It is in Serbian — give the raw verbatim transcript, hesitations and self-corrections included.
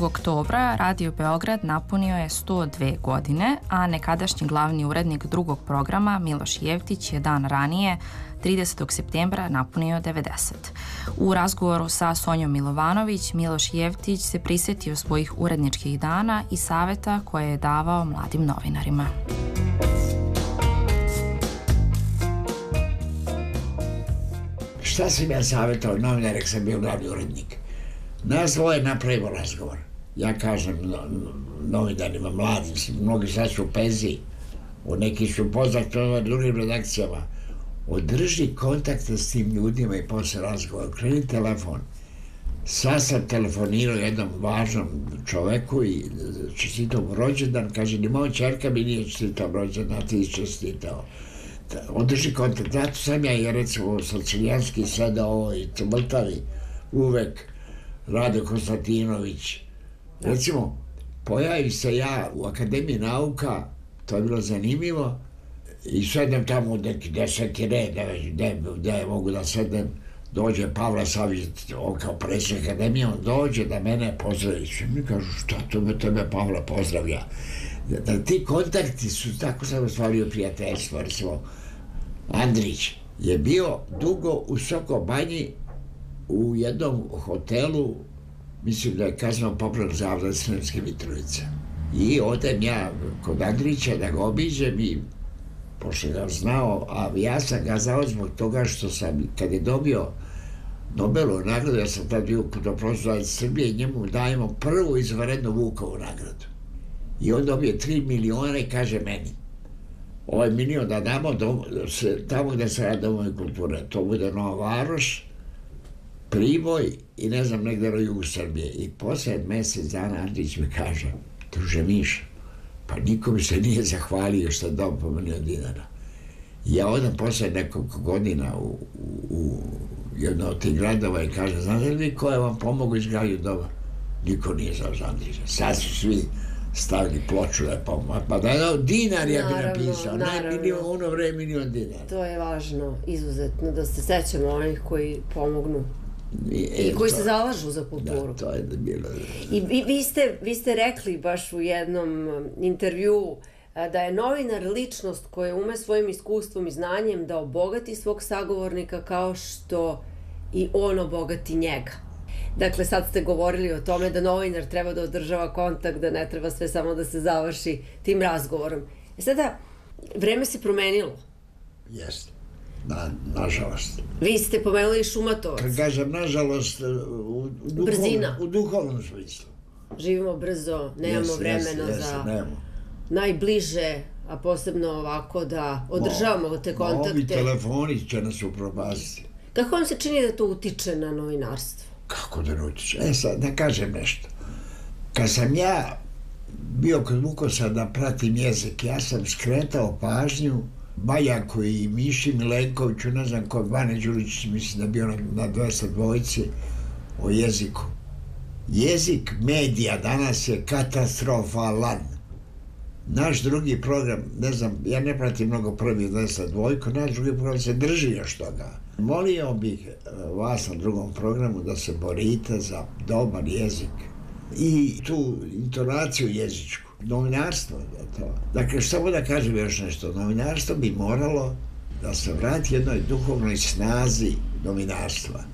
oktobra Radio Beograd napunio je sto dve godine, a nekadašnji glavni urednik drugog programa Miloš Jevtić je dan ranije, tridesetog septembra, napunio devedeset. U razgovoru sa Sonjom Milovanović, Miloš Jevtić se prisjetio svojih uredničkih dana i saveta koje je davao mladim novinarima. Šta sam ja savjetao novinar, jer sam bio glavni urednik? Nas dvoje napravimo razgovor. Ja kažem novinarima, mladim, mnogi sad su u penziji, neki su poznati na drugim redakcijama. Održi kontakte s tim ljudima i posle razgovora. Kreni telefon. Sad sam telefonirao jednom važnom čoveku i čestitao mu rođendan. Kaže, ni moja čerka mi nije čestitao rođendan, a ti čestitao. Održi kontakt. Zato sam ja i recimo Socijaljanski sedao i Mltavi uvek, Rade Konstantinović. Recimo, pojavim se ja u Akademiji nauka, to je bilo zanimljivo, i sedem tamo u neki deseti red, gde mogu da sedem, dođe Pavla Savić, on kao predsjednik Akademije, on dođe da mene pozdravi. Svi mi kažu, šta to me tebe Pavla pozdravlja? Da ti kontakti su, tako sam ostvario prijateljstvo, recimo, Andrić je bio dugo u Sokobanji u jednom hotelu, mislim da je Kazneno popravnog zavoda Sremske Mitrovice. I odem ja kod Andrića da ga obiđem i pošto ga znao, a ja sam ga znao zbog toga što sam, kad je dobio Nobelovu nagradu, ja sam tad bio kod Prosvjete Srbije i njemu dajemo prvu izvanrednu Vukovu nagradu. I on dobije tri miliona i kaže meni, ovaj milion da damo tamo gde se radi domove kulture, to bude Nova Varoš, Priboj i ne znam, negde na jugu Srbije. I posle mesec dana Andrić mi kaže, druže Miša, pa niko mi se nije zahvalio što je dom po milion dinara. I ja odam posle nekoliko godina u, u jedno od tih gradova i kaže, znate li vi ko je vam pomogu izgradnju doma? Niko nije znao za Andrića. Sad su svi stavili ploču da je pomogu. Pa da je dinar ja bi napisao, ne milion, ono vreme milion dinara. To je važno, izuzetno, da se sećamo onih koji pomognu. I koji se zalažu za kulturu. Da, to je bilo. I vi ste rekli baš u jednom intervjuu da je novinar ličnost koja ume svojim iskustvom i znanjem da obogati svog sagovornika kao što i on obogati njega. Dakle, sad ste govorili o tome da novinar treba da održava kontakt, da ne treba sve samo da se završi tim razgovorom. E sada, vreme se promenilo. Jeste. Na, nažalost. Vi ste pomenuli Šumatovac. Kad kažem nažalost, u, duhov, Brzina. u duhovnom smislu. Živimo brzo, nemamo yes, vremena yes, za yes, najbliže, a posebno ovako da održavamo Mo, te kontakte. Ovi telefoni će nas upropastiti. Kako vam se čini da to utiče na novinarstvo? Kako da ne utiče? E sad, da kažem nešto. Kad sam ja bio kod Vukosa da pratim jezik, ja sam skretao pažnju Bajaku i Miši Milenkoviću, ne znam kod Bane Đuričić, mislim da bio na dvesta dvojici o jeziku. Jezik medija danas je katastrofalan. Naš drugi program, ne znam, ja ne pratim mnogo prvi dvesta dvojku, naš drugi program se drži još toga. Molio bih vas na drugom programu da se borite za dobar jezik i tu intonaciju jezičku. Novinarstvo je to. Dakle, samo da kažem još nešto, novinarstvo bi moralo da se vrati jednoj duhovnoj snazi novinarstva.